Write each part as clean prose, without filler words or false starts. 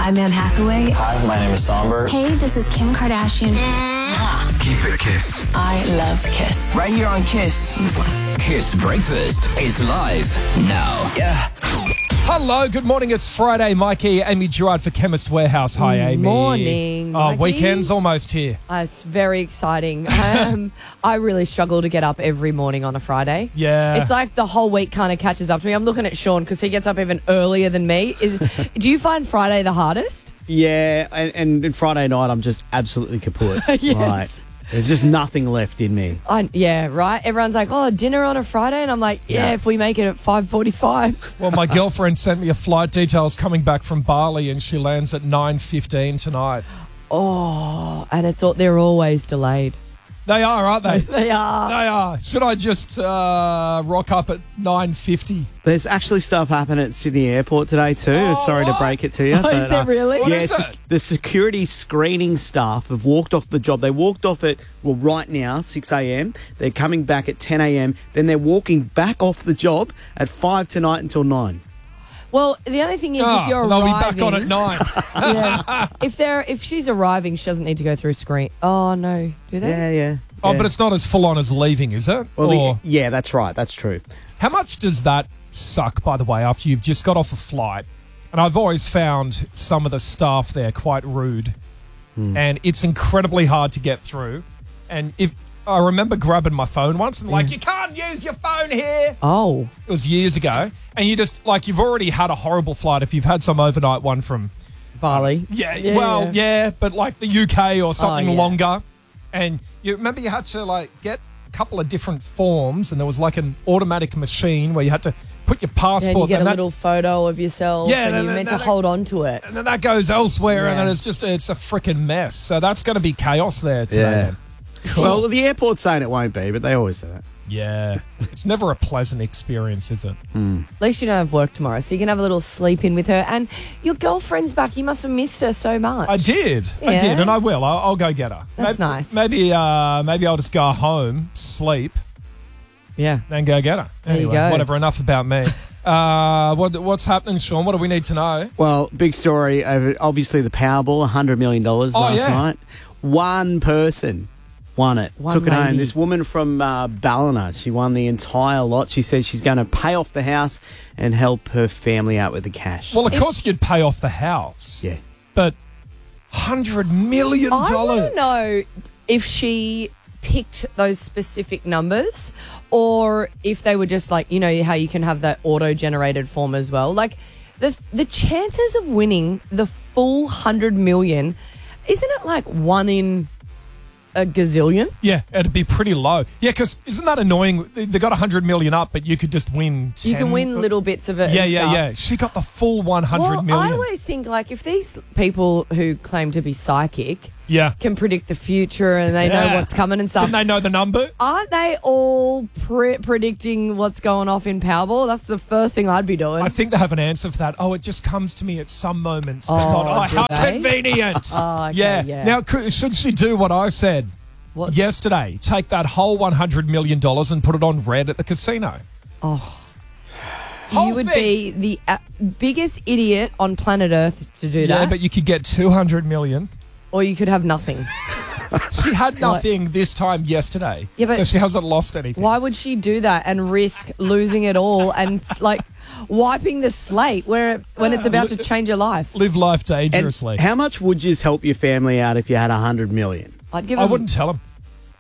I'm Anne Hathaway. Hi, my name is Somber. Hey, this is Kim Kardashian. Keep it Kiss. I love Kiss. Right here on Kiss. Kiss Breakfast is live now. Yeah. Hello, good morning. It's Friday. Mikey, Amy Gerard for Chemist Warehouse. Hi, Amy. Morning, Oh, Mikey. weekend's almost here. It's very exciting. I really struggle to get up every morning on a Friday. Yeah. It's like the whole week kind of catches up to me. I'm looking at Sean because he gets up even earlier than me. Do you find Friday the hardest? Yeah, and Friday night I'm just absolutely kaput. Yes. Right. There's just nothing left in me. Yeah, right? Everyone's like, oh, dinner on a Friday? And I'm like, yeah, if we make it at 5:45. Well, my girlfriend sent me a flight details coming back from Bali, and she lands at 9:15 tonight. Oh, and they're always delayed. They are, aren't they? They are. They are. Should I just rock up at 9:50? There's actually stuff happening at Sydney Airport today too. Oh, Sorry to break it to you. Oh, is there really? What Yeah, is it? the security screening staff have walked off the job. They walked off at, right now, 6 a.m. They're coming back at 10 a.m. Then they're walking back off the job at 5 tonight until 9. Well, the only thing is if you're they'll arriving... be back on at 9. yeah. If she's arriving, she doesn't need to go through screen. Oh, no. Do they? Yeah. Oh, but it's not as full on as leaving, is it? Well, Or yeah, that's right. That's true. how much does that suck, by the way, after you've just got off a flight? And I've always found some of the staff there quite rude. And it's incredibly hard to get through. And if I remember grabbing my phone once and you can't use your phone here. Oh. It was years ago. And you just, you've already had a horrible flight if you've had some overnight one from... Bali. Yeah, but the UK or something yeah. longer. And you remember you had to, get a couple of different forms, and there was, an automatic machine where you had to put your passport... And you get a little photo of yourself, and you're meant to hold on to it. And then that goes elsewhere, and Yeah. then it's a freaking mess. So that's going to be chaos there today. Yeah. then. Well, the airport's saying it won't be, but they always say that. Yeah. It's never a pleasant experience, is it? At least you don't have work tomorrow, so you can have a little sleep in with her. And your girlfriend's back. You must have missed her so much. I did, Yeah. and I will. I'll go get her. That's nice. Maybe I'll just go home, sleep, Yeah. then go get her. There you Anyway, go. whatever. Enough about me. What's happening, Sean? What do we need to know? Well, big story over, obviously, the Powerball, $100 million last night. One person won it, One took it home. lady. This woman from Ballina, she won the entire lot. She said she's going to pay off the house and help her family out with the cash. Well, of course you'd pay off the house. Yeah. But $100 million. I want to know if she picked those specific numbers or if they were just how you can have that auto-generated form as well. The chances of winning the full 100 million, isn't it 1 in a gazillion? Yeah, it'd be pretty low. Yeah, because isn't that annoying? They got 100 million up, but you could just win 10. You can win little bits of it. Yeah, and stuff. yeah. She got the full 100 Well, million. I always think if these people who claim to be psychic Yeah. can predict the future and they know what's coming and stuff, Didn't they know the number? aren't they all predicting what's going off in Powerball? That's the first thing I'd be doing. I think they have an answer for that. Oh, it just comes to me at some moments. But Oh, not, do how they? convenient. Oh, okay, yeah. Now, should she do what I said What? yesterday? Take that whole $100 million and put it on red at the casino. Whole You would thing. be the biggest idiot on planet Earth to do Yeah, that. but you could get 200 million. Or you could have nothing. She had nothing this time yesterday. Yeah, but so she hasn't lost anything. Why would she do that and risk losing it all and wiping the slate when it's about to change her life? Live life And dangerously. how much would you help your family out if you had $100 million? I'd give I them, wouldn't tell him.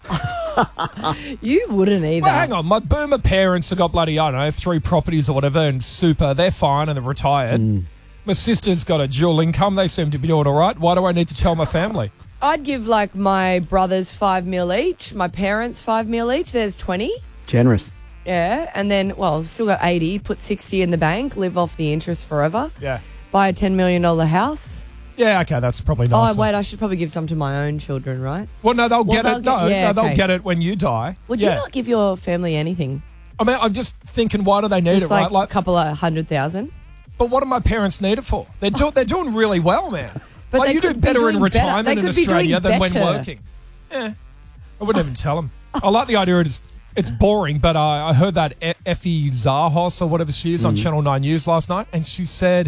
You wouldn't either. Well, hang on. My boomer parents have got bloody, 3 properties or whatever and super. They're fine and they're retired. My sister's got a dual income. They seem to be doing all right. Why do I need to tell my family? I'd give my brothers $5 million each, my parents $5 million each. There's 20. Generous. Yeah, and then still got 80. Put 60 in the bank. Live off the interest forever. Yeah. Buy a $10 million house. Yeah, okay, that's probably nice. Oh wait, I should probably give some to my own children, right? Well, no, they'll get they'll it. get- They'll okay. get it when you die. Would yeah. you not give your family anything? I mean, I'm just thinking, why do they need Just it, right? a couple of 100,000. But what do my parents need it for? They're doing really well, man. But they you do could be better in doing better. retirement They in could be Australia doing than when better. working. Yeah, I wouldn't even tell them. I like the idea it's boring, but I heard that Effie Zahos or whatever she is on Channel 9 News last night, and she said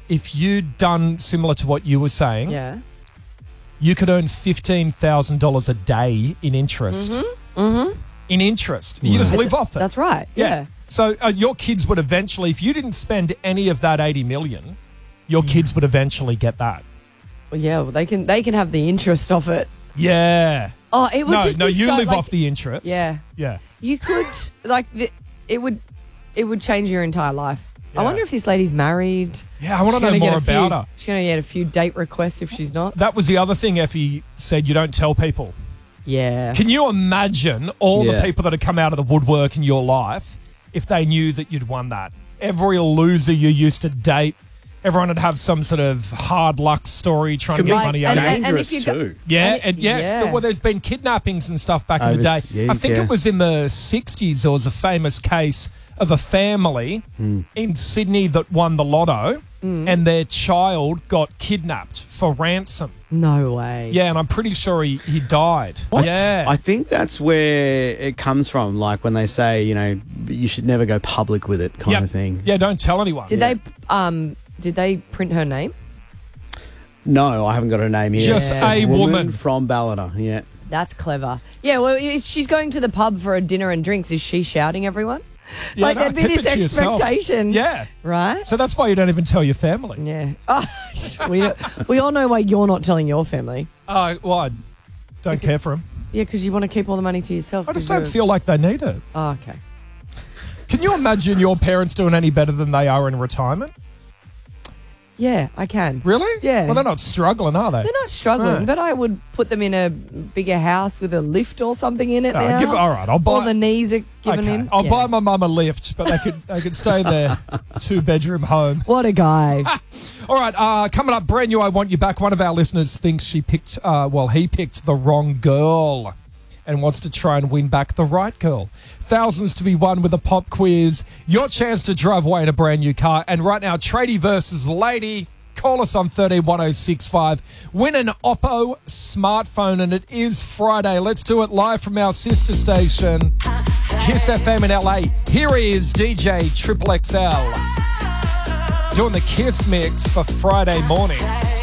if you'd done similar to what you were saying, Yeah. you could earn $15,000 a day in interest. In interest. You just live off it. That's right. Yeah. So your kids would eventually, if you didn't spend any of that 80 million, your kids would eventually get that. Well, yeah. Well, they can have the interest off it. Yeah. Oh, it would just be you so, live like, off the interest. Yeah. Yeah. You could it would change your entire life. Yeah. I wonder if this lady's married. Yeah, I want to She's know gonna more get a few- about her. She's going to get a few date requests if she's not. That was the other thing Effie said, you don't tell people. Yeah. Can you imagine all the Yeah. people that have come out of the woodwork in your life if they knew that you'd won that? Every loser you used to date, everyone would have some sort of hard luck story trying to get Like, money out of and- you. and Dangerous if you go- too. Yeah, and and yes, yeah. well, there's been kidnappings and stuff back in the day. Overseas, I think yeah. it was in the 60s, there was a famous case of a family in Sydney that won the lotto and their child got kidnapped for ransom. No way. Yeah, and I'm pretty sure he died. Yeah. I think that's where it comes from, like when they say, you should never go public with it kind Yep. of thing. Yeah, don't tell anyone. Did they print her name? No, I haven't got her name here. Just It says a woman. from Ballina, yeah. That's clever. Yeah, well, if she's going to the pub for a dinner and drinks, is she shouting everyone? Yeah, like, no, there'd be keep this it to yourself. expectation. Yeah. Right? So that's why you don't even tell your family. Yeah. Oh, we all know why you're not telling your family. Well, I don't care for them. Yeah, because you want to keep all the money to yourself. I just 'cause don't you're- feel like they need it. Oh, okay. Can you imagine your parents doing any better than they are in retirement? Yeah, I can. Really? Yeah. Well, they're not struggling, are they? They're not struggling, No. but I would put them in a bigger house with a lift or something in it No, now. all right, I'll buy. All the knees are given Okay, in. I'll Yeah. buy my mum a lift, but they could stay in their 2-bedroom home. What a guy. All right, coming up, brand new. I Want You Back. One of our listeners thinks he picked the wrong girl and wants to try and win back the right girl. Thousands to be won with a pop quiz. Your chance to drive away in a brand new car. And right now, Tradie versus Lady. Call us on 131065. Win an Oppo smartphone, and it is Friday. Let's do it live from our sister station, Kiss FM in LA. Here is DJ Triple XL doing the Kiss mix for Friday morning.